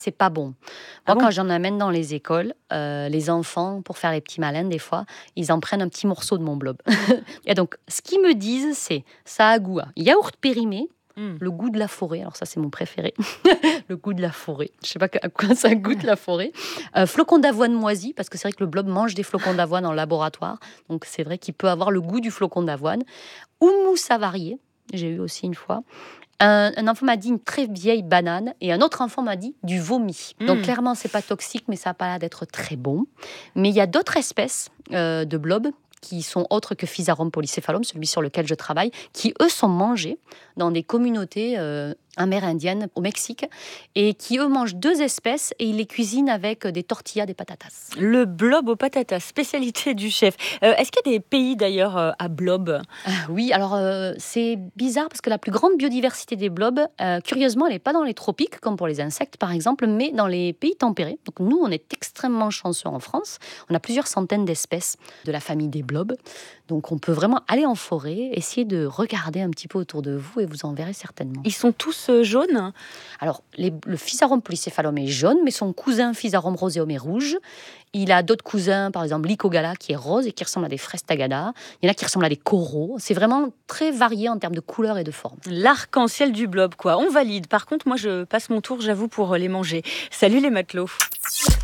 C'est pas bon. Ah Moi, bon? quand j'en amène dans les écoles, les enfants, pour faire les petits malins, des fois, ils en prennent un petit morceau de mon blob. Et donc, ce qu'ils me disent, c'est ça a goût à yaourt périmé, Mmh. le goût de la forêt. Alors, ça, c'est mon préféré. Le goût de la forêt. Je sais pas à quoi ça goûte la forêt. Flocons d'avoine moisi, parce que c'est vrai que le blob mange des flocons d'avoine en laboratoire. Donc, c'est vrai qu'il peut avoir le goût du flocon d'avoine. Houmous avarié, j'ai eu aussi une fois. Un enfant m'a dit une très vieille banane et un autre enfant m'a dit du vomi. Donc Mmh. clairement, c'est pas toxique, mais ça n'a pas l'air d'être très bon. Mais il y a d'autres espèces de blobs qui sont autres que Physarum polycéphalum, celui sur lequel je travaille, qui eux sont mangés dans des communautés amérindiennes au Mexique et qui eux mangent deux espèces et ils les cuisinent avec des tortillas, des patatas. Le blob aux patatas, spécialité du chef. Est-ce qu'il y a des pays d'ailleurs à blob? Oui, alors c'est bizarre parce que la plus grande biodiversité des blobs, curieusement, elle n'est pas dans les tropiques, comme pour les insectes par exemple, mais dans les pays tempérés. Donc nous, on est extrêmement chanceux en France. On a plusieurs centaines d'espèces de la famille des blobs. Donc on peut vraiment aller en forêt, essayer de regarder un petit peu autour de vous et vous en verrez certainement. Ils sont tous jaunes? Alors le Physarum polycéphalum est jaune, mais son cousin Physarum roseum est rouge. Il a d'autres cousins, par exemple l'Icogala qui est rose et qui ressemble à des fraises tagada. Il y en a qui ressemblent à des coraux. C'est vraiment très varié en termes de couleur et de forme. L'arc-en-ciel du blob, quoi. On valide. Par contre, moi, je passe mon tour, j'avoue, pour les manger. Salut les matelots.